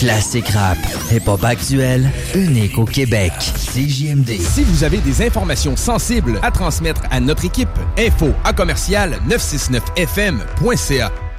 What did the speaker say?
Classique rap, hip-hop actuel, unique au Québec. CJMD. Si vous avez des informations sensibles à transmettre à notre équipe, info@969fm.ca